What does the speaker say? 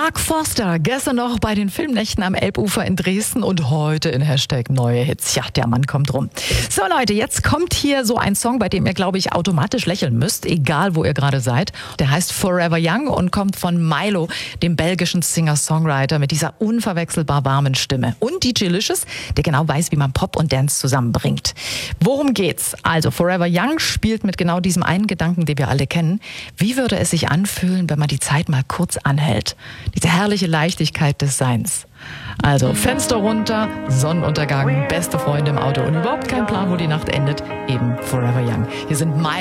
Mark Forster, gestern noch bei den Filmnächten am Elbufer in Dresden und heute in Hashtag neue Hits. Ja, der Mann kommt rum. So Leute, jetzt kommt hier so ein Song, bei dem ihr, glaube ich, automatisch lächeln müsst, egal wo ihr gerade seid. Der heißt Forever Young und kommt von Milo, dem belgischen Singer-Songwriter mit dieser unverwechselbar warmen Stimme. Und DJ Licious, der genau weiß, wie man Pop und Dance zusammenbringt. Worum geht's? Also Forever Young spielt mit genau diesem einen Gedanken, den wir alle kennen. Wie würde es sich anfühlen, wenn man die Zeit mal kurz anhält? Diese herrliche Leichtigkeit des Seins. Also Fenster runter, Sonnenuntergang, beste Freunde im Auto und überhaupt kein Plan, wo die Nacht endet. Eben Forever Young. Hier sind